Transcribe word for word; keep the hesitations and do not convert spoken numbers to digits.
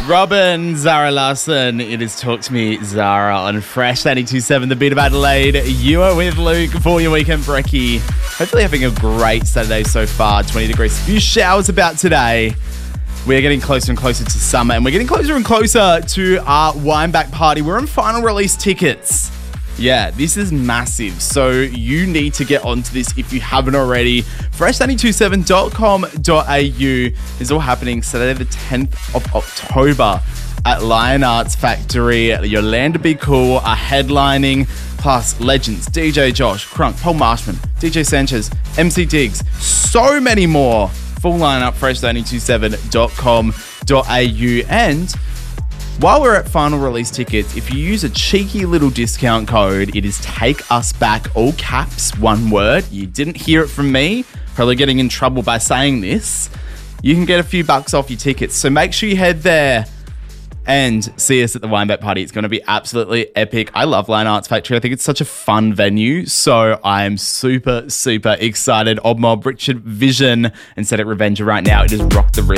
Robin, Zara Larson. It is Talk to Me, Zara, on Fresh ninety-two point seven, The Beat of Adelaide. You are with Luke for your weekend brekkie. Hopefully having a great Saturday so far. twenty degrees, few showers about today. We're getting closer and closer to summer, and we're getting closer and closer to our Wineback party. We're on final release tickets. Yeah, this is massive. So you need to get onto this if you haven't already. fresh nine two seven dot com dot a u is all happening Saturday the tenth of October at Lion Arts Factory. Yolanda Be Cool are headlining, plus legends D J Josh, Crunk, Paul Marshman, D J Sanchez, M C Diggs, so many more. Full lineup, fresh nine two seven dot com dot a u. And while we're at final release tickets, if you use a cheeky little discount code, it is Take Us Back, all caps, one word. You didn't hear it from me, probably getting in trouble by saying this. You can get a few bucks off your tickets. So make sure you head there and see us at the Wineback party. It's going to be absolutely epic. I love Lion Arts Factory. I think it's such a fun venue. So I'm super, super excited. Ob Mob, Richard Vision, and Set It Revenger right now. It is Rock the Rhythm.